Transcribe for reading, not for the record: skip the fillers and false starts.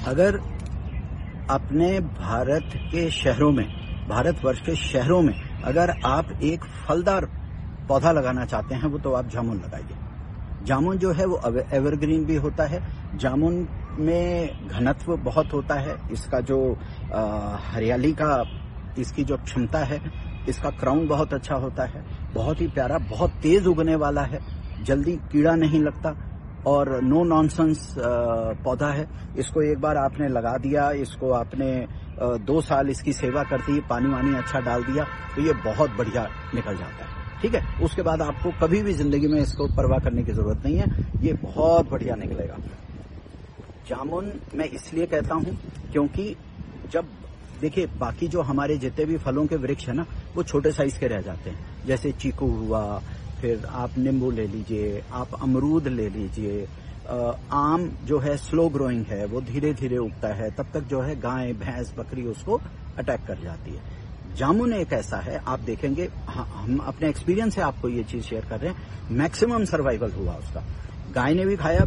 अगर अपने भारतवर्ष के शहरों में अगर आप एक फलदार पौधा लगाना चाहते हैं, वो तो आप जामुन लगाइए। जामुन जो है वो एवरग्रीन भी होता है। जामुन में घनत्व बहुत होता है। इसका जो हरियाली का इसकी जो क्षमता है, इसका क्राउन बहुत अच्छा होता है, बहुत ही प्यारा, बहुत तेज उगने वाला है, जल्दी कीड़ा नहीं लगता और नो नॉनसेंस पौधा है। इसको एक बार आपने लगा दिया, इसको आपने 2 साल इसकी सेवा कर दी, पानी वानी अच्छा डाल दिया, तो ये बहुत बढ़िया निकल जाता है। ठीक है, उसके बाद आपको कभी भी जिंदगी में इसको परवाह करने की जरूरत नहीं है, ये बहुत बढ़िया निकलेगा। जामुन मैं इसलिए कहता हूं क्योंकि जब देखिए बाकी जो हमारे जितने भी फलों के वृक्ष है ना, वो छोटे साइज के रह जाते हैं। जैसे चीकू हुआ, फिर आप नींबू ले लीजिए, आप अमरूद ले लीजिए। आम जो है स्लो ग्रोइंग है, वो धीरे धीरे उगता है, तब तक जो है गाय भैंस बकरी उसको अटैक कर जाती है। जामुन एक ऐसा है, आप देखेंगे, हम अपने एक्सपीरियंस से आपको ये चीज शेयर कर रहे हैं, मैक्सिमम सर्वाइवल हुआ उसका। गाय ने भी खाया,